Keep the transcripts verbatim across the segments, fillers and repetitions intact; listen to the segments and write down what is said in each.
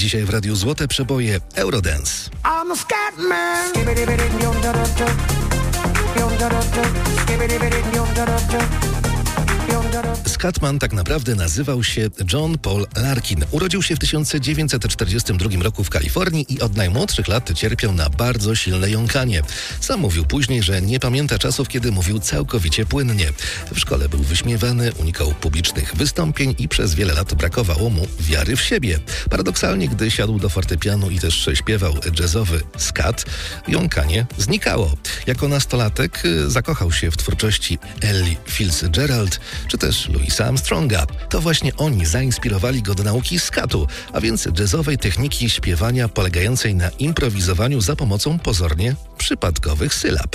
Dzisiaj w Radiu Złote Przeboje Eurodance. I'm a Scatman. Scatman tak naprawdę nazywał się John Paul Larkin. Urodził się w tysiąc dziewięćset czterdziestym drugim roku w Kalifornii i od najmłodszych lat cierpiał na bardzo silne jąkanie. Sam mówił później, że nie pamięta czasów, kiedy mówił całkowicie płynnie. W szkole był wyśmiewany, unikał publicznych wystąpień i przez wiele lat brakowało mu wiary w siebie. Paradoksalnie, gdy siadł do fortepianu i też śpiewał jazzowy scat, jąkanie znikało. Jako nastolatek zakochał się w twórczości Ellie Fitzgerald czy też Louisa Armstronga. To właśnie oni zainspirowali go do nauki skatu, a więc jazzowej techniki śpiewania polegającej na improwizowaniu za pomocą pozornie przypadkowych sylab.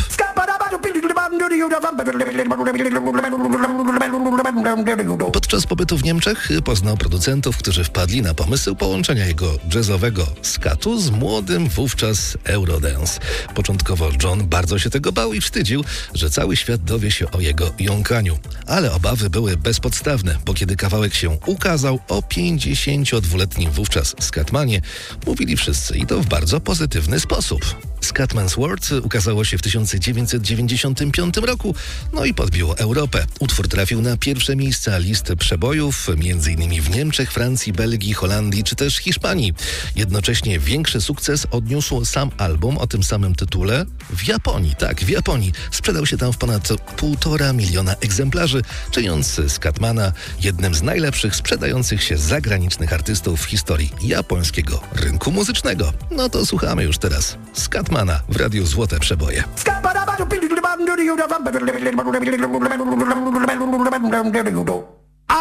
Podczas pobytu w Niemczech poznał producentów, którzy wpadli na pomysł połączenia jego jazzowego skatu z młodym wówczas Eurodance. Początkowo John bardzo się tego bał i wstydził, że cały świat dowie się o jego jąkaniu. Ale obawy były bezpodstawne, bo kiedy kawałek się ukazał o pięćdziesięciodwuletnim wówczas Scatmanie, mówili wszyscy i to w bardzo pozytywny sposób. Scatman's World ukazało się w tysiąc dziewięćset dziewięćdziesiątym piątym roku, no i podbiło Europę. Utwór trafił na pierwsze miejsca list przebojów, między innymi w Niemczech, Francji, Belgii, Holandii czy też Hiszpanii. Jednocześnie większy sukces odniósł sam album o tym samym tytule w Japonii. Tak, w Japonii. Sprzedał się tam w ponad półtora miliona egzemplarzy, czyniąc Scatmana jednym z najlepszych sprzedających się zagranicznych artystów w historii japońskiego rynku muzycznego. No to słuchamy już teraz Scatmana w Radiu Złote Przeboje. Scatman.